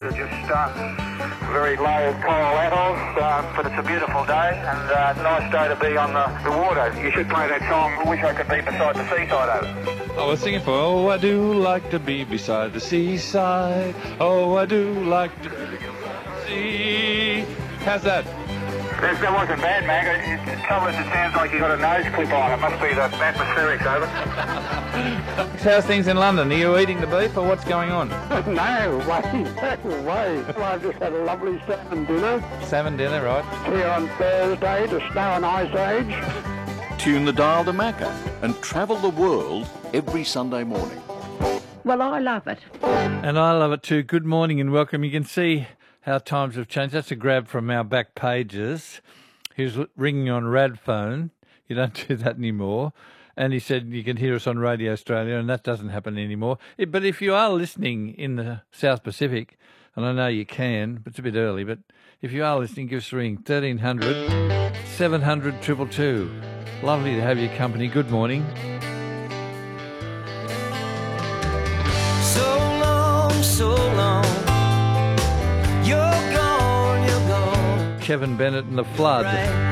to just very low coral atolls, but it's a beautiful day and nice day to be on the water. You should play that song, I Wish I Could Be Beside the Seaside, over. I was singing for Oh, I do like to be beside the seaside. Oh, I do like to be beside the sea. How's that? That wasn't bad, Mag. The trouble is it sounds like you got a nose clip on. It must be the atmospherics, over. How's things in London? Are you eating the beef or what's going on? No way. Well, I've just had a lovely salmon dinner. Salmon dinner, right? Here on Thursday, the snow and ice age. Tune the dial to Macca and travel the world every Sunday morning. Well, I love it. And I love it too. Good morning and welcome. You can see how times have changed. That's a grab from our back pages. He was ringing on Radphone. You don't do that anymore. And he said you can hear us on Radio Australia, and that doesn't happen anymore. But if you are listening in the South Pacific, and I know you can, but it's a bit early, but if you are listening, give us a ring, 1300 700 222. Lovely to have your company. Good morning. So long, you're gone. Kevin Bennett and the Flood. Right.